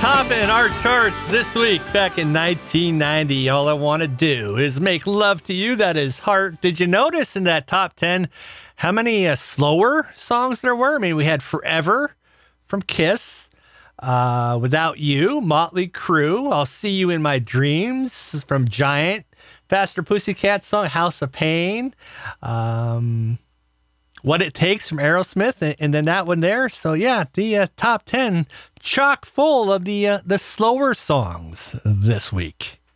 top in our charts this week back in 1990. All I Want to Do Is Make Love to You. That is Heart. Did you notice in that top 10 how many slower songs there were? I mean, we had Forever from Kiss, Without You, Motley Crue, I'll See You in My Dreams from Giant, Faster Pussycat song, House of Pain, What It Takes from Aerosmith, and then that one there. So yeah, the top 10 chock full of the slower songs this week.